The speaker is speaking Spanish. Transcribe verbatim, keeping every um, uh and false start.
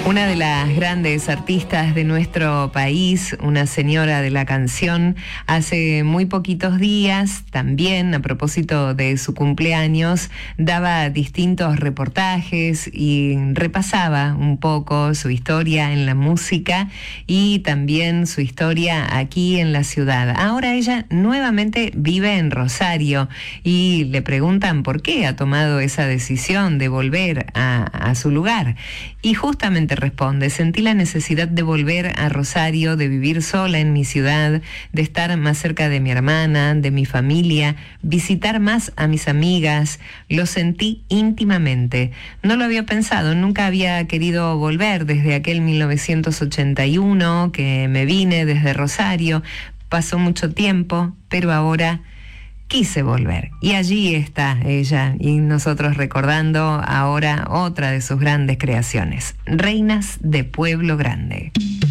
Una de las grandes artistas de nuestro país, una señora de la canción, hace muy poquitos días, también a propósito de su cumpleaños, daba distintos reportajes y repasaba un poco su historia en la música y también su historia aquí en la ciudad. Ahora ella nuevamente vive en Rosario y le preguntan por qué ha tomado esa decisión de volver a, a su lugar. Y justamente responde: sentí la necesidad de volver a Rosario, de vivir sola en mi ciudad, de estar más cerca de mi hermana, de mi familia, visitar más a mis amigas. Lo sentí íntimamente. No lo había pensado, nunca había querido volver desde aquel mil novecientos ochenta y uno que me vine desde Rosario. Pasó mucho tiempo, pero ahora quise volver. Y allí está ella, y nosotros recordando ahora otra de sus grandes creaciones, Reinas de Pueblo Grande.